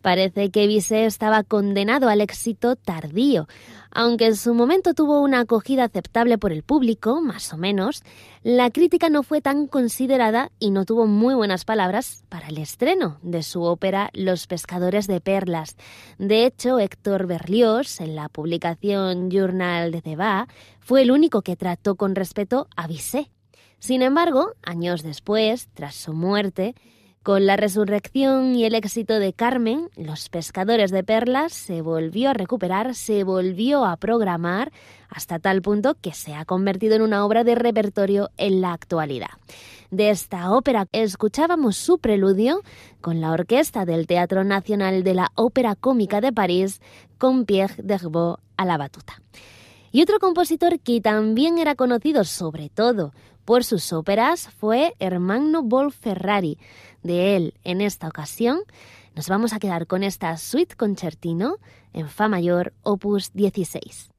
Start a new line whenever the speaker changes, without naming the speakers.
Parece que Bizet estaba condenado al éxito tardío. Aunque en su momento tuvo una acogida aceptable por el público, más o menos, la crítica no fue tan considerada y no tuvo muy buenas palabras para el estreno de su ópera Los pescadores de perlas. De hecho, Héctor Berlioz, en la publicación Journal de Débat, fue el único que trató con respeto a Bizet. Sin embargo, años después, tras su muerte, con la resurrección y el éxito de Carmen, Los pescadores de perlas se volvió a recuperar, se volvió a programar, hasta tal punto que se ha convertido en una obra de repertorio en la actualidad. De esta ópera escuchábamos su preludio con la orquesta del Teatro Nacional de la Ópera Cómica de París, con Pierre Gerbeau a la batuta. Y otro compositor que también era conocido sobre todo por sus óperas fue Ermanno Bonferrari. De él, en esta ocasión, nos vamos a quedar con esta suite concertino en fa mayor, opus 16.